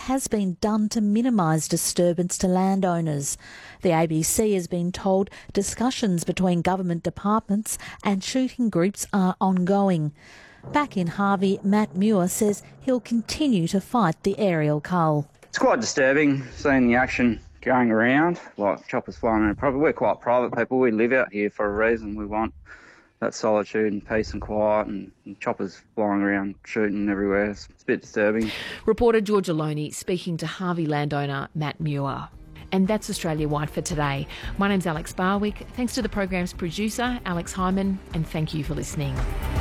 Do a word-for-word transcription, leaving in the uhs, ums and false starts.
has been done to minimise disturbance to landowners. The A B C has been told discussions between government departments and shooting groups are ongoing. Back in Harvey, Matt Muir says he'll continue to fight the aerial cull. It's quite disturbing seeing the action going around, like choppers flying around. Probably we're quite private people. We live out here for a reason. We want that solitude and peace and quiet, and, and choppers flying around shooting everywhere. It's, it's a bit disturbing. Reporter Georgia Loney speaking to Harvey landowner Matt Muir. And that's Australia Wide for today. My name's Alex Barwick. Thanks to the program's producer, Alex Hyman, and thank you for listening.